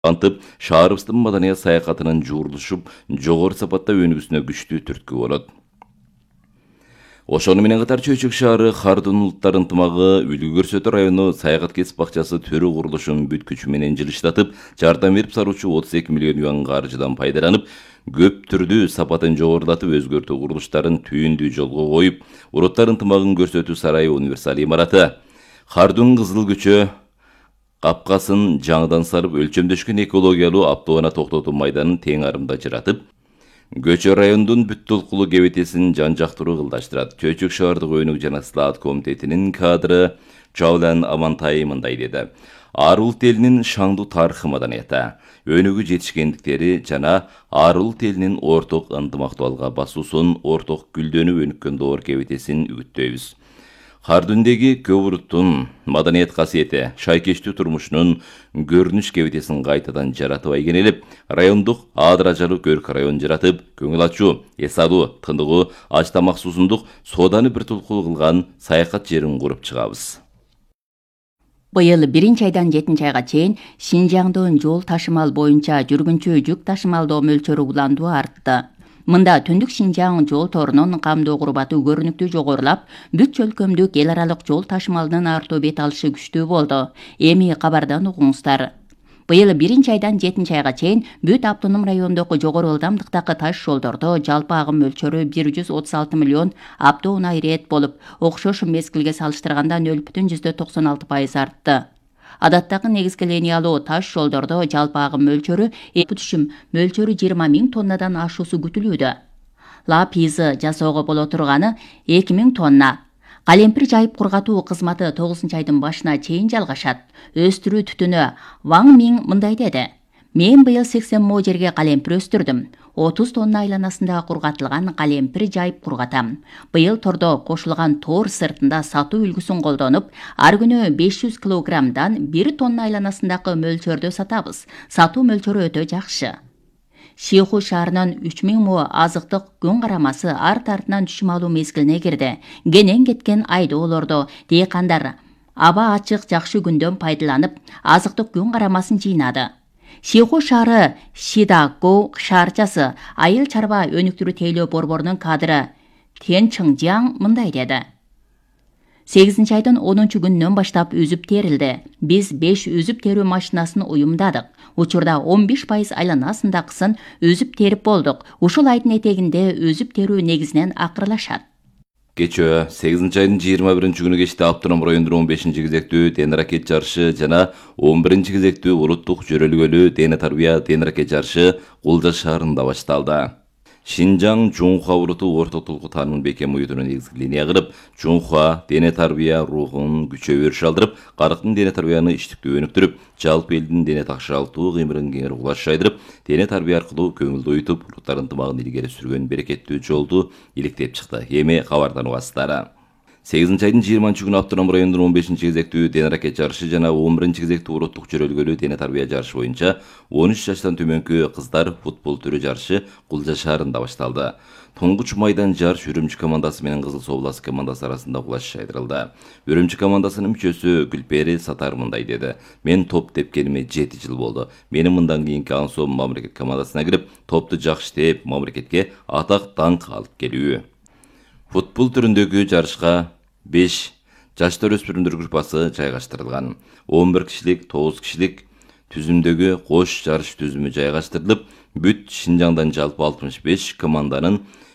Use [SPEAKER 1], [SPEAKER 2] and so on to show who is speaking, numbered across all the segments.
[SPEAKER 1] Антып, шаарыбыздын маданият саякатынын жуурулушуп, жогору сапатта өнүгүүсүнө күчтүү түрткү болот. Ошону менен катар Чөйчөк шаары Хардын улуттар ынтымагы Үлгү көрсөтүү району саякат кесип бакчасы төрү курулушун бүт күчү менен жылыштатып, жардам берип саруучу 32 миллион юан каржыдан пайдаланып, көп түрдүү сапатын жогорулатып өзгөртүү курулуштарын түйүндүү жолго коюп, улуттар ынтымагын көрсөтүү сарайы универсал имараты, Хардын Кызыл көчө капкасын жаңыдан сарып өлчөмдөшкөн экологиялуу автоунаа токтотуу майданын тең арымда жыратып, көчө райондун бүт толкулуу кебетесин жан жактыруу кылдаштырат. Чөйчөк шаардык өнүгүү жана слаат комитетинин кадры Жаулан Амантай мындай деди. Ар улут элинин шаңдуу тарыхы маданияты, өнүгүү жетишкендиктери жана ар улут элинин орток ынтымактуулукка басуусун, орток гүлдөнүп өнүккөн доор кебетесин үгүттөйбүз. Хардүндеги көп уруттун маданият касиети, шайкештүү турмушунун көрүнүш кебетесин кайтадан жаратып айгенелеп, райондук аадыражалуу көрк район жаратып, көңүл ачуу, эс алуу, тыныгуу, ач тамаксызсыздык, сооданы бир тулкуу кылган саякат жерин куруп чыгабыз.
[SPEAKER 2] Быйыл 1-айдан 7-айга чейин Шинжаңдын жол ташымал боюнча жүргүнчү жүк ташымалдоо мөлчөрү уландуу артты. Мында Түндүк Шинжаң жол торунун камдоо курбаты көрүнүктүү жогорулап, бүт чөлкөмдүк эл аралык жол ташымалынын артуу бет алышы күчтүү болду. Эми кабардан угуңуздар. Быйыл 1-айдан 7-айга чейин бүт автоном райондогу жогору ылдамдыктагы таш жолдордо жалпы агым мөлчөрү 136 миллион автоунаа ирет болуп, окшош мезгилге салыштырганда 0,96% артты. Адаттагы негизги линиялуу таш жолдордо жалпы агым мөлчөрү түшүм мөлчөрү 20 000 тоннадан ашуусу күтүлүүдө. Лапизы жасоого боло турганы 2000 тонна. Калемпир жайып кургатуу кызматы 9-айдын башына чейин жалгашат. Өстүрүү түтүнү Ваң Миң мындай деди. Мен быйыл 80 мо жерге калемпир өстүрдүм. 30 тонна айланасында кургатылган калемпир жайып кургатам. Быйыл тордо кошулган тор сыртында сатуу үлгүсүн колдонуп, ар күнү 500 килограммдан 1 тонна айланасындагы мөлчөрдө сатабыз. Сатуу мөлчөрү өтө жакшы. Шиху шаарынын 3000 мо азыктык күн карамасы арт артынан түшүм алуу мезгилине кирди. Кенен кеткен айдоолордо дыйкандар аба ачык жакшы күндөн пайдаланып, азыктык күн карамасын жыйнады. Шиху шаары Шидаго шаарчасы айыл чарба өнүктүрүү тейлөө борборунун кадры Тен Чыңжаң мындай деди. 8-айдын 10-күнүнөн баштап үзүп терилди. Биз 5 үзүп терүү машинасын уюмдадык. Учурда 15% айланасындагысын үзүп терип болдук. Ушул айдын этегинде үзүп терүү негизинен акырлашат.
[SPEAKER 1] Кечөө 8-айдын 21-күнү кечте автоном райондун 15-чи кезектүү ден ракет жарышы жана 11-чи кезектүү улуттук жөрөлгөлүү дене тарбия ден ракет жарышы Кулжа шаарында башталды. Шинжаң Жунхуа улуту орток толку таанымын бекем уютуну негизги линия кылып, Жунхуа дене тарбия рухун күчөп өрүш алдырып, карыктын дене тарбияны иштиктүү өнүктүрүп, жалпы элдин дене такшалтуу кыймылын кеңири кулаш жайдырып, дене тарбия аркылуу көңүлдү оютуп, улуттар ынтымагын илгери сүргөн берекеттүү жолду иликтеп чыкты. Эми кабардан угасыздар. 8-айдын 20-күнү автоном райондун 15-чи кезектүү ден ракет жарышы жана 11-чи кезектүү улуттук жөрөлгөлүү дене тарбия жарышы боюнча 13 жаштан төмөнкү кыздар футбол түрү жарышы Кулжа шаарында башталды. Туңгуч майдан жарыш Үрүмчү командасы менен Кызыл Соолас командасы арасында кулаш жайдырылды. Үрүмчү командасынын мүчөсү Гүлпери Сатар мындай деди. Мен топ тепкениме 7 жыл болду. Менин мындан кийинки аңсоом мамлекет командасына кирип, топту жакшы теп, мамлекетке атак даңк алып келүү. Футбол түрүндөгү жарышка 5 жаштар өспүрүмдөр группасы жайгаштырылган. 11 кишилик, 9 кишилик түзүмдөгү кош жарыш түзүмү жайгаштырылып, бүт Шинжаңдан жалпы 65 команданын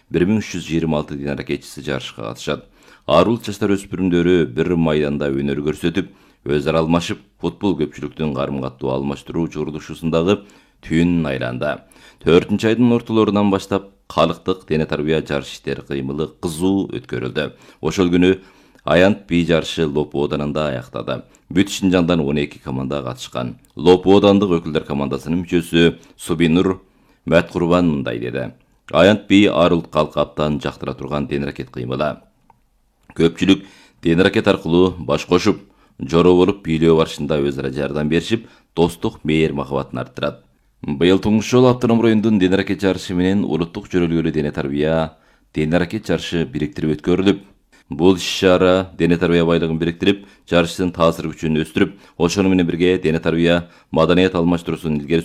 [SPEAKER 1] 1326 ден ракетчиси жарышка катышат. Ар улут жаштар өспүрүмдөрү бир майданда өнөр көрсөтүп, өз ара алмашып, футбол көпчүлүктүн карым-каттуу алмаштыруу журулушусундагы түйүнүн айланды. 4-айдын ортолорунан баштап калктык дене тарбия жарыш иштери кыймылы кызуу өткөрүлдү. Ошол күнү аянт бий жарышы Лопу оданында аяктады. Бүт Шинжаңдан 12 команда катышкан. Лопу одандык өкүлдөр командасынын мүчөсү Субинур Мәткурбан мындай деди. Аянт бий ар улут калкы абдан жактыра турган дене ракет кыймылы. Көпчүлүк дене ракет аркылуу баш кошуп, жороо болуп бийлөө барышында өз ара жардам беришип, достук мейир махабатын арттырат. Быйыл туңгуч жолу автоном райондун дене ракет жарышы менен улуттук жөрөлгөлүү дене тарбия дене ракет жарышы бириктирип өткөрүлүп, Бул иш-чара дене тарбия байлыгын бириктирип, жарыштын таасир күчүн өстүрүп, ошону менен бирге дене тарбия маданият алмаштыруусун илгери